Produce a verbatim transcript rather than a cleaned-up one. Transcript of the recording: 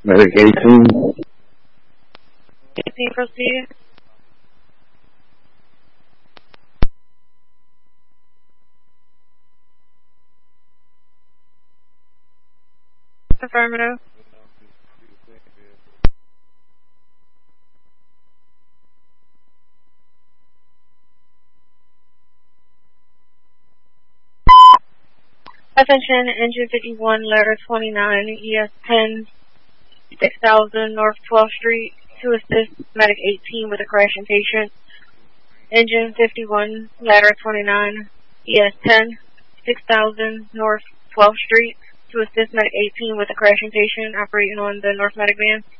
Medic eighteen. eighteen, proceed. Affirmative. Attention, engine fifty-one, ladder twenty-nine, E S ten, six thousand North twelfth Street, to assist medic eighteen with a crashing patient. Engine fifty-one, ladder twenty-nine, E S ten, six thousand North twelfth Street, to assist medic eighteen with a crashing patient operating on the North Medic van.